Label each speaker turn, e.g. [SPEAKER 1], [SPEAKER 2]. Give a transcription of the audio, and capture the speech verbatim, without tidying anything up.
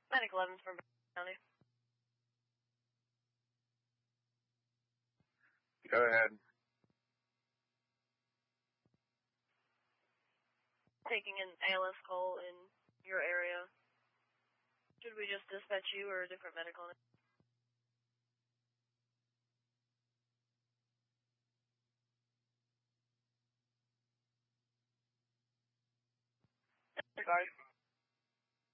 [SPEAKER 1] Medic eleven from County.
[SPEAKER 2] Go ahead.
[SPEAKER 1] Taking an A L S call in your area. Should we just dispatch you or a different medical? Regard.